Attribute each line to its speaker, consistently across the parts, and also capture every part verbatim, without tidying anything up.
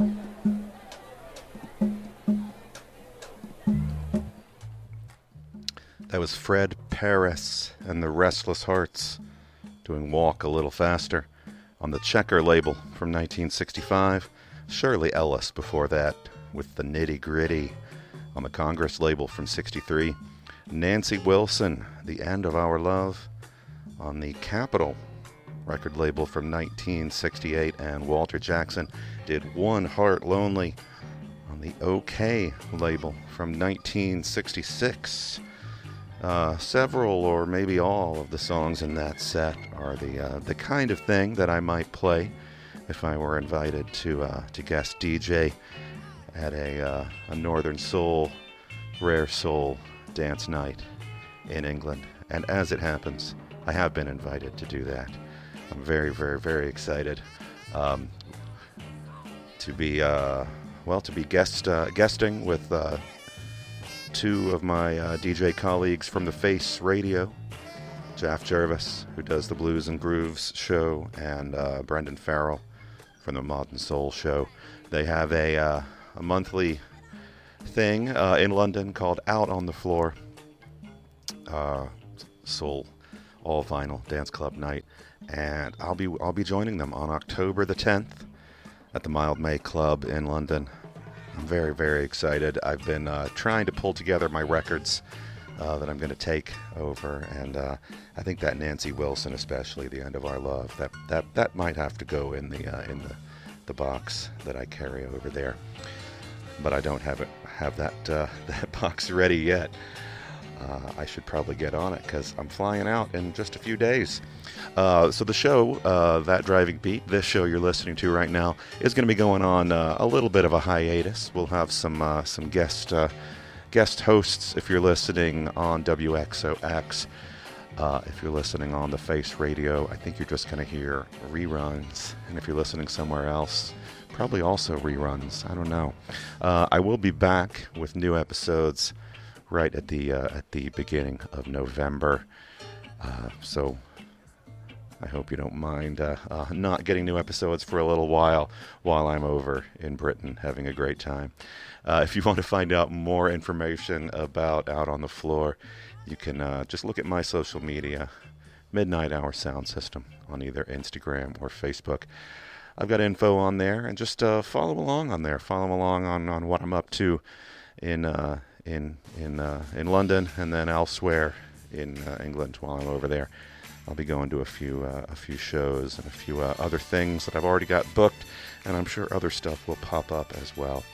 Speaker 1: That was Fred Paris and the Restless Hearts doing Walk a Little Faster on the Checker label from nineteen sixty-five. Shirley Ellis before that with the Nitty Gritty on the Congress label from sixty-three. Nancy Wilson, The End of Our Love on the Capitol record label from nineteen sixty-eight. And Walter Jackson did One Heart Lonely on the OK label from nineteen sixty-six. Uh, several or maybe all of the songs in that set are the uh, the kind of thing that I might play if I were invited to uh, to guest D J at a uh, a Northern Soul, Rare Soul dance night in England. And as it happens, I have been invited to do that. I'm very, very, very excited um, to be uh, well to be guest uh, guesting with. Uh, two of my uh, D J colleagues from The Face Radio, Jeff Jervis, who does the Blues and Grooves show, and uh, Brendan Farrell from the Modern Soul show. They have a, uh, a monthly thing uh, in London called Out on the Floor, uh, Soul all vinyl dance club night, and I'll be I'll be joining them on October the tenth at the Mildmay Club in London. I'm very, very excited. I've been uh, trying to pull together my records uh, that I'm going to take over, and uh, I think that Nancy Wilson, especially The End of Our Love, that that, that might have to go in the uh, in the, the box that I carry over there. But I don't have it have that uh, that box ready yet. Uh, I should probably get on it because I'm flying out in just a few days. Uh, so the show, uh, That Driving Beat, this show you're listening to right now, is going to be going on uh, a little bit of a hiatus. We'll have some uh, some guest uh, guest hosts if you're listening on W X O X. Uh, if you're listening on the Face Radio, I think you're just going to hear reruns. And if you're listening somewhere else, probably also reruns. I don't know. Uh, I will be back with new episodes right at the uh, at the beginning of November. Uh, so I hope you don't mind uh, uh, not getting new episodes for a little while while I'm over in Britain having a great time. Uh, if you want to find out more information about Out on the Floor, you can uh, just look at my social media, Midnight Hour Sound System, on either Instagram or Facebook. I've got info on there, and just uh, follow along on there. Follow along on, on what I'm up to in uh, in in uh, in London and then elsewhere in uh, England while I'm over there. I'll be going to a few uh, a few shows and a few uh, other things that I've already got booked, and I'm sure other stuff will pop up as well.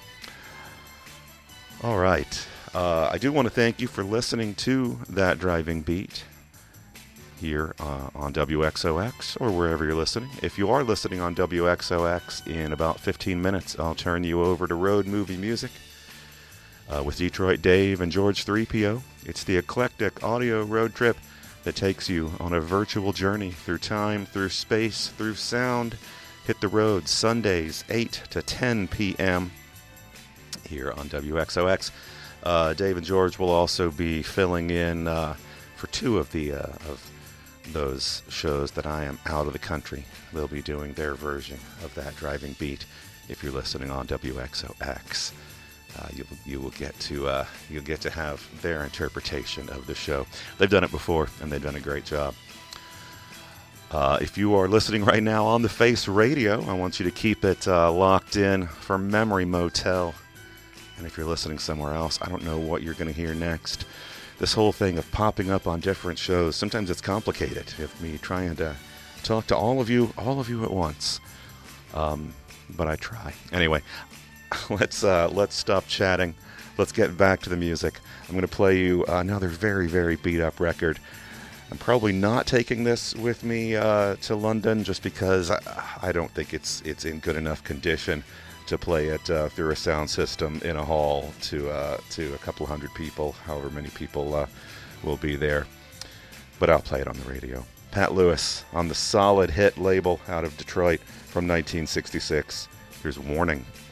Speaker 1: All right. Uh, I do want to thank you for listening to That Driving Beat here uh, on W X O X or wherever you're listening. If you are listening on W X O X, in about fifteen minutes, I'll turn you over to Road Movie Music uh, with Detroit Dave and George three P O. It's the eclectic audio road trip that takes you on a virtual journey through time, through space, through sound. Hit the road Sundays, eight to ten p.m. here on W X O X. Uh, Dave and George will also be filling in uh, for two of the uh, of those shows that I am out of the country. They'll be doing their version of That Driving Beat. If you're listening on W X O X, uh, you you will get to uh, you'll get to have their interpretation of the show. They've done it before, and they've done a great job. Uh, if you are listening right now on the Face Radio, I want you to keep it uh, locked in for Memory Motel. And if you're listening somewhere else, I don't know what you're going to hear next. This whole thing of popping up on different shows, sometimes it's complicated. If me trying to talk to all of you, all of you at once. Um, but I try. Anyway, let's uh, let's stop chatting. Let's get back to the music. I'm going to play you another very, very beat-up record. I'm probably not taking this with me uh, to London just because I, I don't think it's it's in good enough condition to play it uh, through a sound system in a hall to uh, to a couple hundred people, however many people uh, will be there. But I'll play it on the radio. Pat Lewis on the Solid Hit label out of Detroit from nineteen sixty-six. Here's Warning.